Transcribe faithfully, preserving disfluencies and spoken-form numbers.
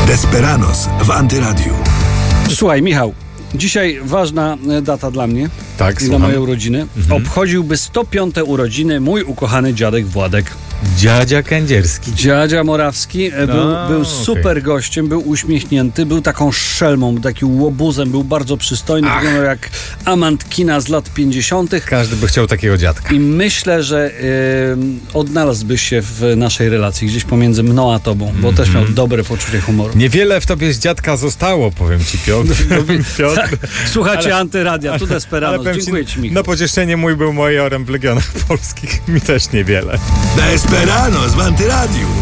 Desperados w Antyradiu. Słuchaj, Michał, dzisiaj ważna data dla mnie. Tak, i dla słucham. mojej urodziny. Mhm. Obchodziłby sto piąte urodziny mój ukochany dziadek Władek. Dziadzia Kędzierski. Dziadzia Morawski e, był, A, był okej. super gościem, był uśmiechnięty, był taką szelmą, był takim łobuzem, był bardzo przystojny, Ach. wyglądał jak amant kina z lat pięćdziesiątych. Każdy by chciał takiego dziadka. I myślę, że y, odnalazłbyś się w naszej relacji gdzieś pomiędzy mną a tobą, bo też miał dobre poczucie humoru. Niewiele w tobie z dziadka zostało, powiem ci, Piotr. Piotr. Tak, słuchajcie Ale- Antyradia, tu Desperados. powiem Dziękuję ci, Michał. Na pocieszenie mój był majorem w Legionach Polskich. Mi też niewiele. Desperados w Antyradiu.